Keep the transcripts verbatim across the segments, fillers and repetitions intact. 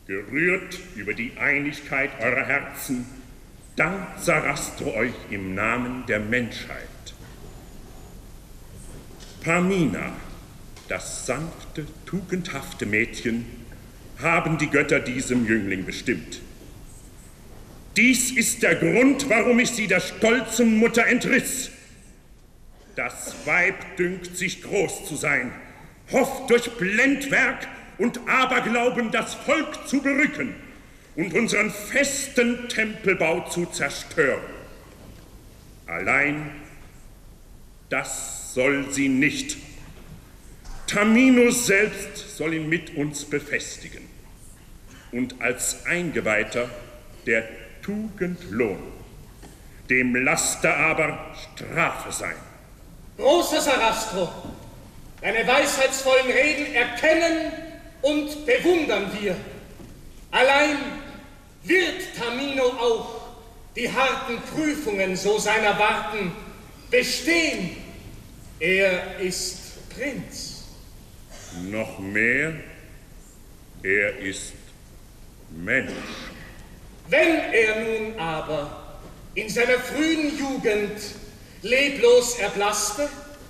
Gerührt über die Einigkeit eurer Herzen, dankt Sarastro euch im Namen der Menschheit. Pamina, das sanfte, tugendhafte Mädchen, haben die Götter diesem Jüngling bestimmt. Dies ist der Grund, warum ich sie der stolzen Mutter entriss. Das Weib dünkt sich groß zu sein, hofft durch Blendwerk und Aberglauben das Volk zu berücken und unseren festen Tempelbau zu zerstören. Allein, das soll sie nicht. Tamino selbst soll ihn mit uns befestigen und als Eingeweihter der Tugend Lohn, dem Laster aber Strafe sein. Großer Sarastro, deine weisheitsvollen Reden erkennen und bewundern wir. Allein wird Tamino auch die harten Prüfungen so seiner warten bestehen. Er ist Prinz. Noch mehr, er ist Mensch. Wenn er nun aber in seiner frühen Jugend leblos erblasste,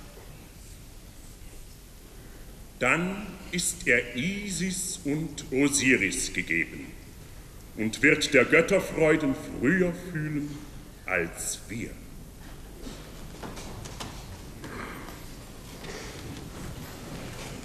dann ist er Isis und Osiris gegeben und wird der Götterfreuden früher fühlen als wir.